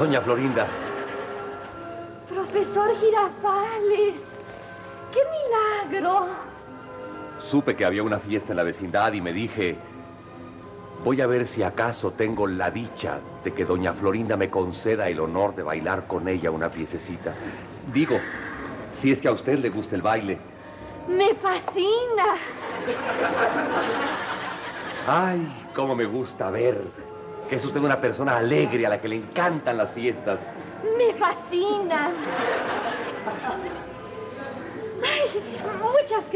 Doña Florinda. Profesor Girafales, ¡qué milagro! Supe que había una fiesta en la vecindad y me dije... Voy a ver si acaso tengo la dicha de que doña Florinda me conceda el honor de bailar con ella una piececita. Digo, si es que a usted le gusta el baile. ¡Me fascina! Ay, cómo me gusta ver que es usted una persona alegre a la que le encantan las fiestas. ¡Me fascinan! ¡Ay, muchas gracias!